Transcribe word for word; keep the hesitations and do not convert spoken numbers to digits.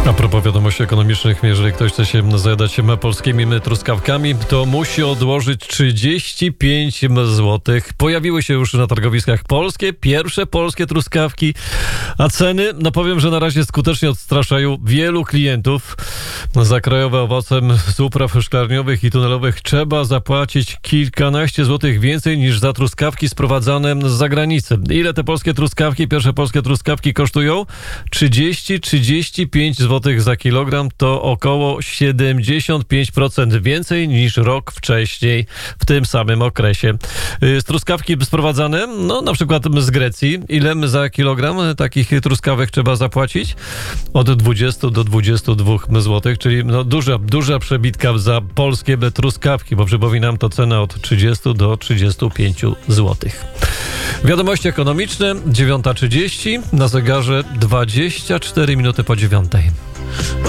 A propos wiadomości ekonomicznych, jeżeli ktoś chce się zajadać polskimi truskawkami, to musi odłożyć trzydzieści pięć złotych. Pojawiły się już na targowiskach polskie, pierwsze polskie truskawki, a ceny, no powiem, że na razie skutecznie odstraszają wielu klientów. Za krajowe owoce z upraw szklarniowych i tunelowych trzeba zapłacić kilkanaście złotych więcej niż za truskawki sprowadzane z zagranicy. Ile te polskie truskawki, pierwsze polskie truskawki kosztują? trzydzieści do trzydziestu pięciu złotych za kilogram, to około siedemdziesiąt pięć procent więcej niż rok wcześniej w tym samym okresie. Z truskawki sprowadzane, no na przykład z Grecji, ile za kilogram takich truskawek trzeba zapłacić? Od dwudziestu do dwudziestu dwóch złotych, czyli no duża, duża przebitka za polskie truskawki, bo przypominam, to cena od trzydziestu do trzydziestu pięciu złotych. Wiadomości ekonomiczne, dziewiąta trzydzieści, na zegarze dwadzieścia cztery minuty po dziewiątej.